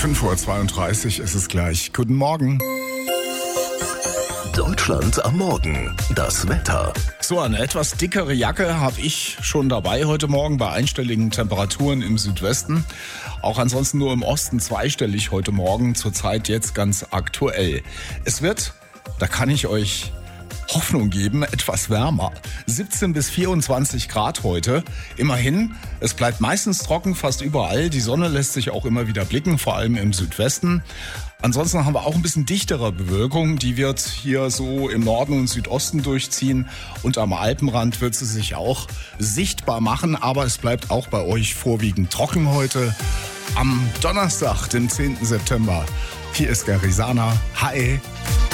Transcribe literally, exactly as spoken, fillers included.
fünf Uhr zweiunddreißig ist es gleich. Guten Morgen. Deutschland am Morgen. Das Wetter. So, eine etwas dickere Jacke habe ich schon dabei heute Morgen bei einstelligen Temperaturen im Südwesten. Auch ansonsten nur im Osten zweistellig heute Morgen, zurzeit jetzt ganz aktuell. Es wird, da kann ich euch Hoffnung geben, etwas wärmer. siebzehn bis vierundzwanzig Grad heute. Immerhin, es bleibt meistens trocken, fast überall. Die Sonne lässt sich auch immer wieder blicken, vor allem im Südwesten. Ansonsten haben wir auch ein bisschen dichtere Bewölkung. Die wird hier so im Norden und Südosten durchziehen. Und am Alpenrand wird sie sich auch sichtbar machen. Aber es bleibt auch bei euch vorwiegend trocken heute. Am Donnerstag, den zehnten September. Hier ist Garisana. Hi.